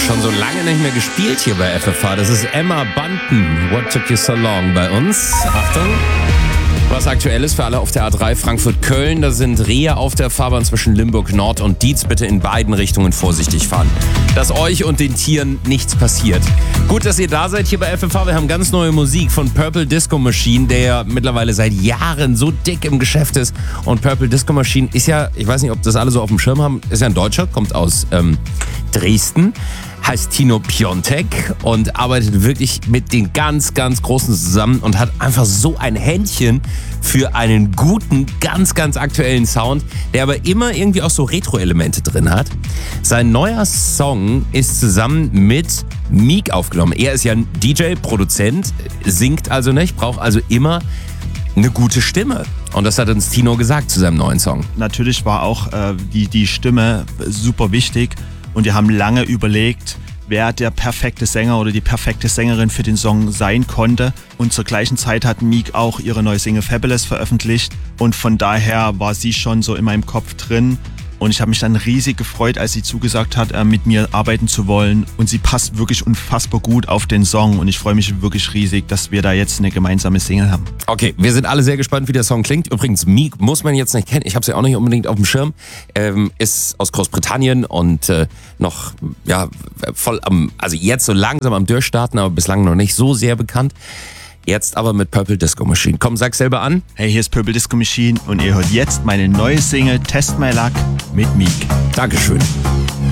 schon so lange nicht mehr gespielt hier bei FFH. Das ist Emma Bunton. What Took You So Long bei uns. Achtung. Was aktuell ist für alle auf der A3 Frankfurt-Köln. Da sind Rehe auf der Fahrbahn zwischen Limburg Nord und Dietz. Bitte in beiden Richtungen vorsichtig fahren, dass euch und den Tieren nichts passiert. Gut, dass ihr da seid hier bei FFH. Wir haben ganz neue Musik von Purple Disco Machine, der ja mittlerweile seit Jahren so dick im Geschäft ist. Und Purple Disco Machine ist ja, ich weiß nicht, ob das alle so auf dem Schirm haben, ist ja ein Deutscher, kommt aus Dresden. Heißt Tino Piontek und arbeitet wirklich mit den ganz, ganz Großen zusammen und hat einfach so ein Händchen für einen guten, ganz, ganz aktuellen Sound, der aber immer irgendwie auch so Retro-Elemente drin hat. Sein neuer Song ist zusammen mit Meek aufgenommen. Er ist ja ein DJ, Produzent, singt also nicht, braucht also immer eine gute Stimme. Und das hat uns Tino gesagt zu seinem neuen Song. Natürlich war auch die Stimme super wichtig. Und wir haben lange überlegt, wer der perfekte Sänger oder die perfekte Sängerin für den Song sein konnte. Und zur gleichen Zeit hat Meek auch ihre neue Single Fabulous veröffentlicht. Und von daher war sie schon so in meinem Kopf drin. Und ich habe mich dann riesig gefreut, als sie zugesagt hat, mit mir arbeiten zu wollen. Und sie passt wirklich unfassbar gut auf den Song. Und ich freue mich wirklich riesig, dass wir da jetzt eine gemeinsame Single haben. Okay, wir sind alle sehr gespannt, wie der Song klingt. Übrigens, Meek muss man jetzt nicht kennen. Ich habe sie auch nicht unbedingt auf dem Schirm. Ist aus Großbritannien und noch voll also jetzt so langsam am Durchstarten, aber bislang noch nicht so sehr bekannt. Jetzt aber mit Purple Disco Machine. Komm, sag selber an. Hey, hier ist Purple Disco Machine und ihr hört jetzt meine neue Single Test My Luck mit Meek. Dankeschön.